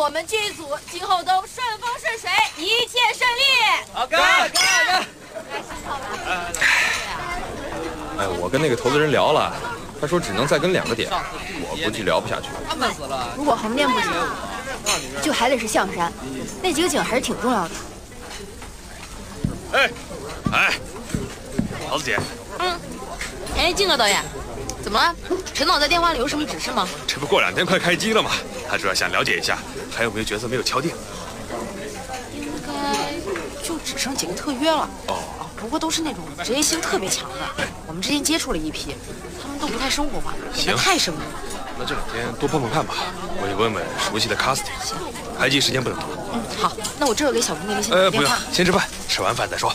我们剧组今后都顺风顺水，一切顺利。 好，干！ 来洗澡吧。 哎，我跟那个投资人聊了，他说只能再跟2个点，我估计聊不下去。 闷死了。 如果横店不行，就还得是象山，那几个景还是挺重要的。 哎，桃子姐。 哎，静哥导演，怎么了？陈导在电话里有什么指示吗？ 这不过2天快开机了吗？他主要想了解一下还有没有角色没有敲定。 应该就只剩几个特约了。不过都是那种职业性特别强的。我们之前接触了一批，他们都不太生活化，演得太生硬了。 那这2天多碰碰看吧，我也问问熟悉的 casting。开机时间不能多。 好，那我这儿给小峰那边先打电话。 不用，先吃饭，吃完饭再说。